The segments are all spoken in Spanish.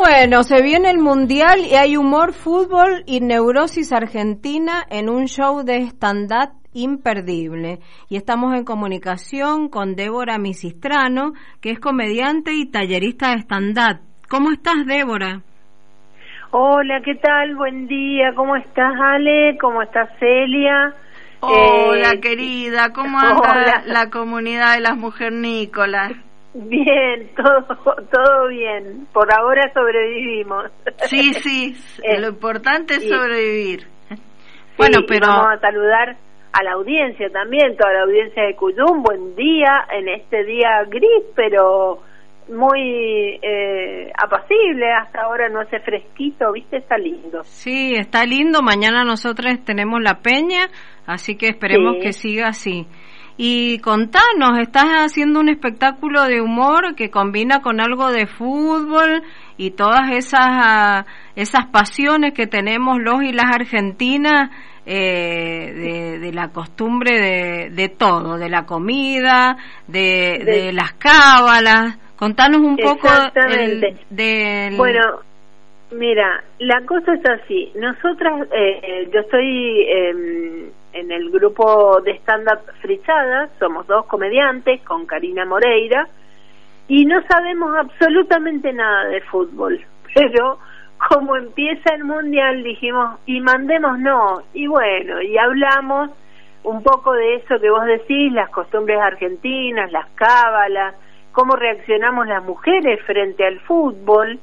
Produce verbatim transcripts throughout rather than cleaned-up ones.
Bueno, se viene el Mundial y hay humor, fútbol y neurosis argentina en un show de stand-up imperdible. Y estamos en comunicación con Débora Misistrano, que es comediante y tallerista de stand-up. ¿Cómo estás, Débora? Hola, ¿qué tal? Buen día. ¿Cómo estás, Ale? ¿Cómo estás, Celia? Hola, eh, querida. ¿Cómo anda hola. La, la comunidad de las mujernícolas? Bien, todo todo bien. Por ahora sobrevivimos. Sí, sí. eh, lo importante es sí. sobrevivir. Sí, Bueno, pero vamos a saludar a la audiencia también, toda la audiencia de Cuyum. Buen día en este día gris, pero muy eh, apacible. Hasta ahora no hace fresquito, ¿viste? Está lindo. Sí, está lindo. Mañana nosotros tenemos la peña, así que esperemos Sí. que siga así. Y contanos, estás haciendo un espectáculo de humor que combina con algo de fútbol y todas esas esas pasiones que tenemos los y las argentinas, eh, de, de la costumbre de, de todo, de la comida, de, de, de las cábalas. Contanos un poco Exactamente. el, del... Bueno, mira, la cosa es así. Nosotras, eh, yo estoy eh, en el grupo de stand-up Frichadas, somos dos comediantes con Karina Moreira, y no sabemos absolutamente nada de fútbol, pero como empieza el Mundial dijimos, y mandémonos, y bueno, y hablamos un poco de eso que vos decís, las costumbres argentinas, las cábalas, cómo reaccionamos las mujeres frente al fútbol,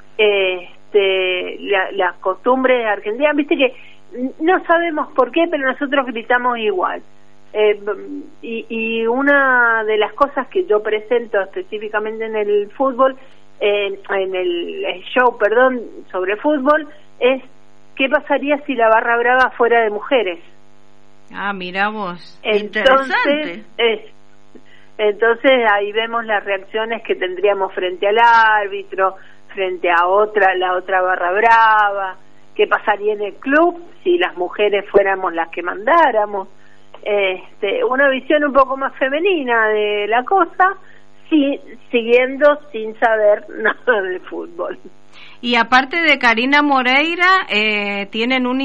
este, la, las costumbres argentinas, viste que no sabemos por qué, pero nosotros gritamos igual. Eh, y, y una de las cosas que yo presento específicamente en el fútbol, eh, en el show, perdón, sobre fútbol, es qué pasaría si la barra brava fuera de mujeres. Ah, mira vos. Entonces, eh, entonces ahí vemos las reacciones que tendríamos frente al árbitro, frente a otra, la otra barra brava. ¿Qué pasaría en el club si las mujeres fuéramos las que mandáramos? Este, una visión un poco más femenina de la cosa, sí, siguiendo sin saber nada de fútbol. Y aparte de Karina Moreira, eh, tienen un